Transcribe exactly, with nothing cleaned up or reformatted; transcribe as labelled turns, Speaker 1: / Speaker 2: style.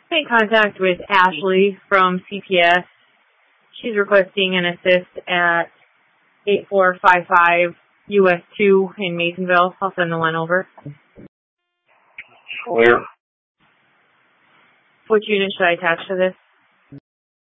Speaker 1: In contact with Ashley from C P S. She's requesting an assist at eight four five five U S two in Masonville. I'll send the one over.
Speaker 2: Where?
Speaker 1: Which unit should I attach to this?